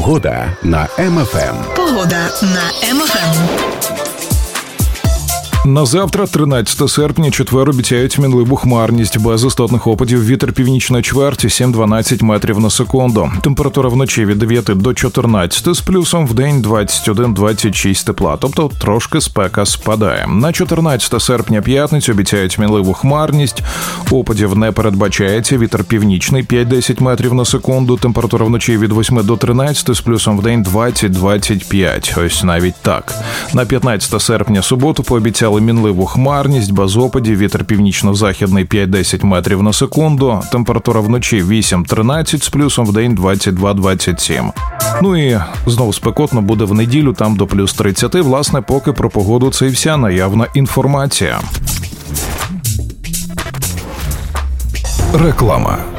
Погода на МФМ. Погода на МФМ. На завтра, 13 серпня, четвер, обіцяють мінливу хмарність, без істотних опадів, вітер північної чверті 7-12 метрів на секунду. Температура вночі від 9 до 14, з плюсом вдень 21-26 тепла, тобто трошки спека спадає. На 14 серпня, п'ятницю, обіцяють мінливу хмарність, опадів не передбачається, вітер північний 5-10 метрів на секунду, температура вночі від 8 до 13, з плюсом вдень 20-25, ось навіть так. На 15 серпня, суботу, пообіцяли мінливу хмарність, без опадів, вітер північно-західний 5-10 метрів на секунду, температура вночі 8-13, з плюсом вдень 22-27. Ну і знову спекотно буде в неділю, там до плюс 30. Власне, поки про погоду це і вся наявна інформація. Реклама.